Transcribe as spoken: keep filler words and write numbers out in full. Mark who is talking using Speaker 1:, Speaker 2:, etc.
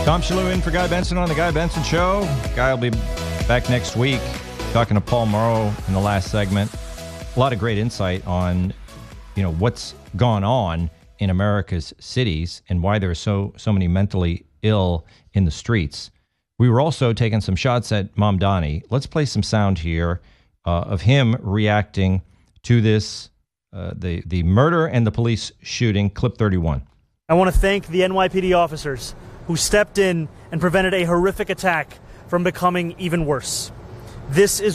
Speaker 1: Tom Shalhoub in for Guy Benson on The Guy Benson Show. Guy will be back next week talking to Paul Morrow in the last segment. A lot of great insight on, you know, what's gone on in America's cities and why there are so so many mentally ill in the streets. We were also taking some shots at Mamdani. Let's play some sound here uh, of him reacting to this, uh, the, the murder and the police shooting, clip thirty-one.
Speaker 2: I want to thank the N Y P D officers who stepped in and prevented a horrific attack from becoming even worse. This is